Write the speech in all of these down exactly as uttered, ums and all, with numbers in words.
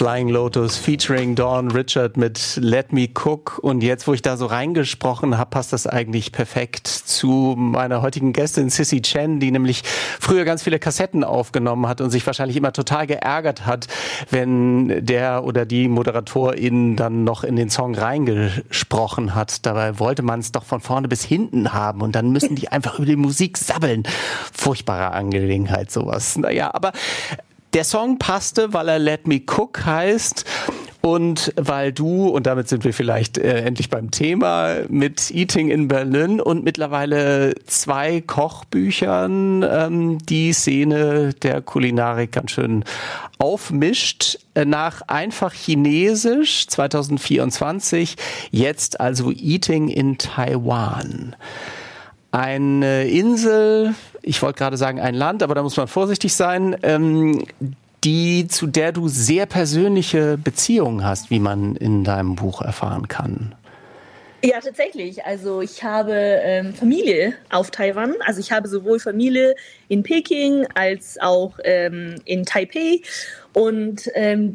Flying Lotus featuring Dawn Richard mit Let Me Cook. Und jetzt, wo ich da so reingesprochen habe, passt das eigentlich perfekt zu meiner heutigen Gästin Sissy Chen, die nämlich früher ganz viele Kassetten aufgenommen hat und sich wahrscheinlich immer total geärgert hat, wenn der oder die Moderatorin dann noch in den Song reingesprochen hat. Dabei wollte man es doch von vorne bis hinten haben und dann müssen die einfach über die Musik sabbeln. Furchtbare Angelegenheit, sowas. Naja, aber der Song passte, weil er Let Me Cook heißt und weil du, und damit sind wir vielleicht äh, endlich beim Thema, mit Eating in Berlin und mittlerweile zwei Kochbüchern ähm, die Szene der Kulinarik ganz schön aufmischt. Nach Einfach Chinesisch zwanzig vierundzwanzig, jetzt also Eating in Taiwan. Eine Insel, ich wollte gerade sagen ein Land, aber da muss man vorsichtig sein, ähm, die, zu der du sehr persönliche Beziehungen hast, wie man in deinem Buch erfahren kann. Ja, tatsächlich. Also ich habe ähm, Familie auf Taiwan. Also ich habe sowohl Familie in Peking als auch ähm, in Taipei. Und ähm,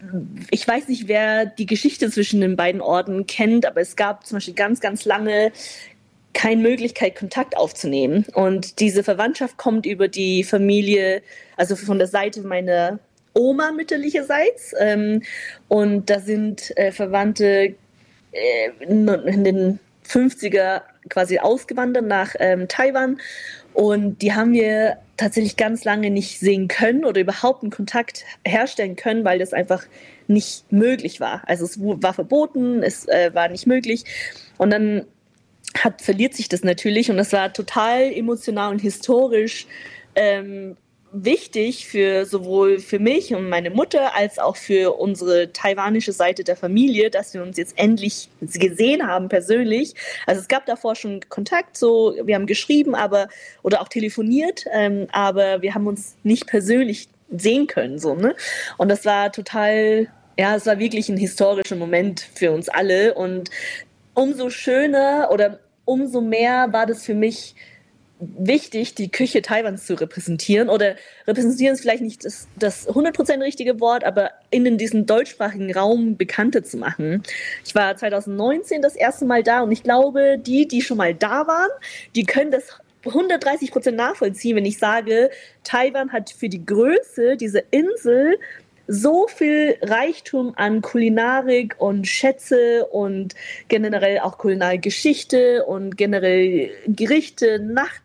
ich weiß nicht, wer die Geschichte zwischen den beiden Orten kennt, aber es gab zum Beispiel ganz, ganz lange keine Möglichkeit, Kontakt aufzunehmen. Und diese Verwandtschaft kommt über die Familie, also von der Seite meiner Oma mütterlicherseits. Ähm, und da sind äh, Verwandte äh, in den fünfziger quasi ausgewandert nach ähm, Taiwan. Und die haben wir tatsächlich ganz lange nicht sehen können oder überhaupt einen Kontakt herstellen können, weil das einfach nicht möglich war. Also es war verboten, es äh, war nicht möglich. Und dann Hat, verliert sich das natürlich und das war total emotional und historisch ähm, wichtig für sowohl für mich und meine Mutter als auch für unsere taiwanische Seite der Familie, dass wir uns jetzt endlich gesehen haben persönlich. Also es gab davor schon Kontakt, so wir haben geschrieben, aber oder auch telefoniert, ähm, aber wir haben uns nicht persönlich sehen können, so, ne? Und das war total, ja, es war wirklich ein historischer Moment für uns alle und umso schöner oder umso mehr war das für mich wichtig, die Küche Taiwans zu repräsentieren. Oder repräsentieren ist vielleicht nicht das, das hundert Prozent richtige Wort, aber in diesem deutschsprachigen Raum bekannter zu machen. Ich war zwanzig neunzehn das erste Mal da und ich glaube, die, die schon mal da waren, die können das hundertdreißig Prozent nachvollziehen, wenn ich sage, Taiwan hat für die Größe dieser Insel so viel Reichtum an Kulinarik und Schätze und generell auch Kulinargeschichte und generell Gerichte,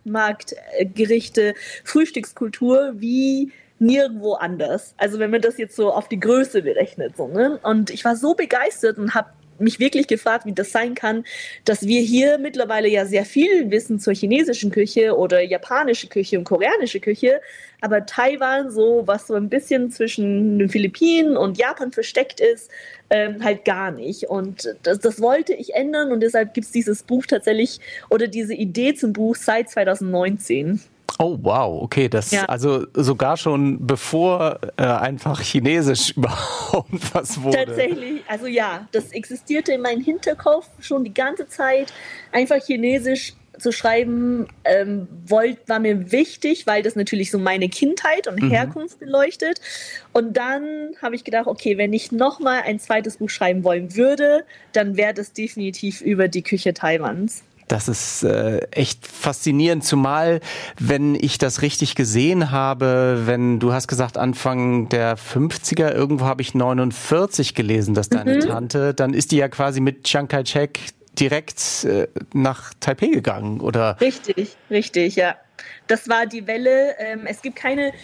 Nachtmarktgerichte, Frühstückskultur wie nirgendwo anders. Also wenn man das jetzt so auf die Größe berechnet. So, ne? Und ich war so begeistert und habe mich wirklich gefragt, wie das sein kann, dass wir hier mittlerweile ja sehr viel wissen zur chinesischen Küche oder japanische Küche und koreanische Küche, aber Taiwan, so was so ein bisschen zwischen den Philippinen und Japan versteckt ist, ähm, halt gar nicht. Und das, das wollte ich ändern und deshalb gibt es dieses Buch tatsächlich oder diese Idee zum Buch seit zwanzig neunzehn. Oh wow, okay, das ja. Also sogar schon bevor äh, einfach Chinesisch überhaupt was wurde. Tatsächlich, also ja, das existierte in meinem Hinterkopf schon die ganze Zeit. Einfach Chinesisch zu schreiben ähm, wollt, war mir wichtig, weil das natürlich so meine Kindheit und Herkunft mhm. beleuchtet. Und dann habe ich gedacht, okay, wenn ich nochmal ein zweites Buch schreiben wollen würde, dann wäre das definitiv über die Küche Taiwans. Das ist äh, echt faszinierend, zumal, wenn ich das richtig gesehen habe, wenn du hast gesagt, Anfang der fünfziger, irgendwo habe ich neunundvierzig gelesen, dass deine mhm. Tante, dann ist die ja quasi mit Chiang Kai-shek direkt äh, nach Taipei gegangen, oder? Richtig, richtig, ja. Das war die Welle. Ähm, es gibt keine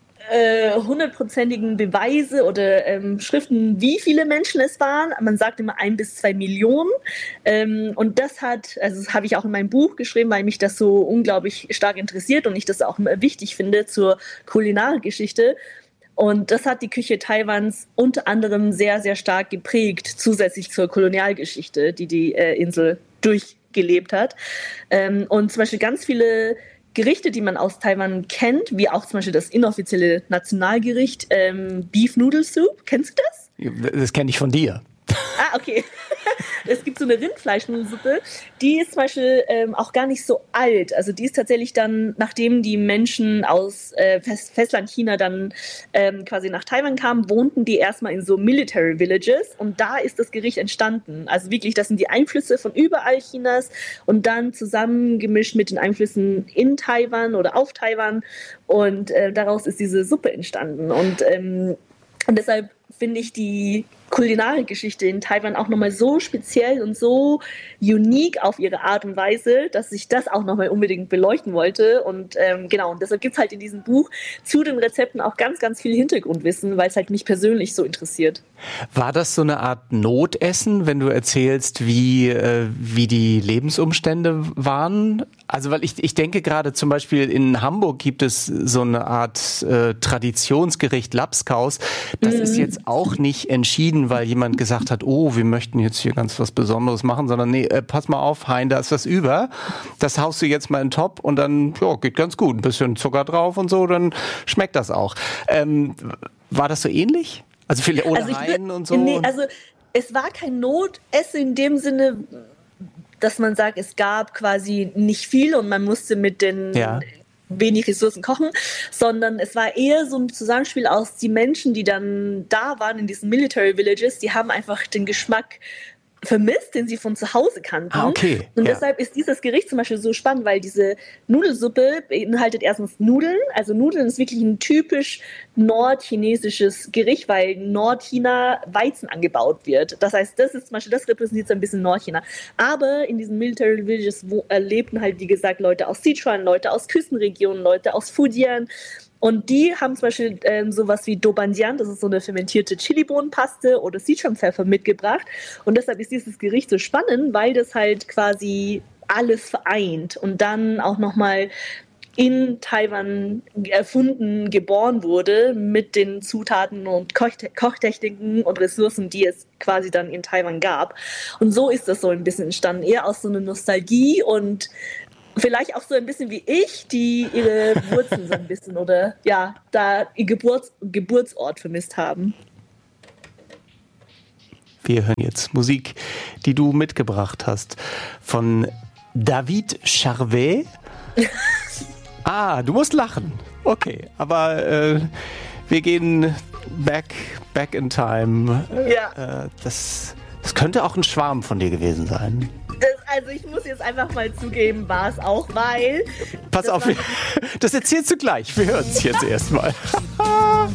hundertprozentigen Beweise oder ähm, Schriften, wie viele Menschen es waren. Man sagt immer ein bis zwei Millionen. Ähm, und das hat, also das habe ich auch in meinem Buch geschrieben, weil mich das so unglaublich stark interessiert und ich das auch immer wichtig finde zur Kulinargeschichte. Und das hat die Küche Taiwans unter anderem sehr, sehr stark geprägt, zusätzlich zur Kolonialgeschichte, die die äh, Insel durchgelebt hat. Ähm, und zum Beispiel ganz viele Gerichte, die man aus Taiwan kennt, wie auch zum Beispiel das inoffizielle Nationalgericht ähm, Beef Noodle Soup. Kennst du das? Das kenne ich von dir. Ah, okay. es gibt so eine Rindfleischnudelsuppe, die ist zum Beispiel ähm, auch gar nicht so alt. Also die ist tatsächlich dann, nachdem die Menschen aus äh, Fest- Festland-China dann ähm, quasi nach Taiwan kamen, wohnten die erstmal in so Military Villages und da ist das Gericht entstanden. Also wirklich, das sind die Einflüsse von überall Chinas und dann zusammengemischt mit den Einflüssen in Taiwan oder auf Taiwan und äh, daraus ist diese Suppe entstanden. Und, ähm, und deshalb finde ich die Kulinarik-Geschichte in Taiwan auch nochmal so speziell und so unique auf ihre Art und Weise, dass ich das auch nochmal unbedingt beleuchten wollte. Und ähm, genau, und deshalb gibt es halt in diesem Buch zu den Rezepten auch ganz, ganz viel Hintergrundwissen, weil es halt mich persönlich so interessiert. War das so eine Art Notessen, wenn du erzählst, wie, äh, wie die Lebensumstände waren? Also, weil ich, ich denke gerade zum Beispiel in Hamburg gibt es so eine Art äh, Traditionsgericht Labskaus. Das mhm. ist jetzt auch nicht entschieden, weil jemand gesagt hat, oh, wir möchten jetzt hier ganz was Besonderes machen, sondern nee, äh, pass mal auf, Hein, da ist was über. Das haust du jetzt mal in den Topf und dann, ja, geht ganz gut. Ein bisschen Zucker drauf und so, dann schmeckt das auch. Ähm, war das so ähnlich? Also viele oder also Hein und so? Nee, also es war kein Notessen in dem Sinne, dass man sagt, es gab quasi nicht viel und man musste mit den ja. wenig Ressourcen kochen, sondern es war eher so ein Zusammenspiel aus die Menschen, die dann da waren in diesen Military Villages, die haben einfach den Geschmack vermisst, den sie von zu Hause kannten. Ah, okay. Und ja. deshalb ist dieses Gericht zum Beispiel so spannend, weil diese Nudelsuppe beinhaltet erstens Nudeln. Also Nudeln ist wirklich ein typisch nordchinesisches Gericht, weil in Nordchina Weizen angebaut wird. Das heißt, das ist zum Beispiel, das repräsentiert so ein bisschen Nordchina. Aber in diesen Military Villages wo, äh, lebten halt, wie gesagt, Leute aus Sichuan, Leute aus Küstenregionen, Leute aus Fujian. Und die haben zum Beispiel ähm, sowas wie Doubanjian, das ist so eine fermentierte Chilibohnenpaste oder Sichuan-Pfeffer mitgebracht. Und deshalb ist dieses Gericht so spannend, weil das halt quasi alles vereint und dann auch nochmal in Taiwan erfunden, geboren wurde mit den Zutaten und Koch- Kochtechniken und Ressourcen, die es quasi dann in Taiwan gab. Und so ist das so ein bisschen entstanden, eher aus so einer Nostalgie und vielleicht auch so ein bisschen wie ich, die ihre Wurzeln so ein bisschen oder ja, da ihr Geburts- Geburtsort vermisst haben. Wir hören jetzt Musik, die du mitgebracht hast, von David Charvet. Ah, du musst lachen. Okay, aber äh, wir gehen back, back in time. Ja. Äh, das, das könnte auch ein Schwarm von dir gewesen sein. Das, also ich muss jetzt einfach mal zugeben, war es auch, weil... Pass auf, das erzählst du gleich. Wir hören es jetzt erstmal.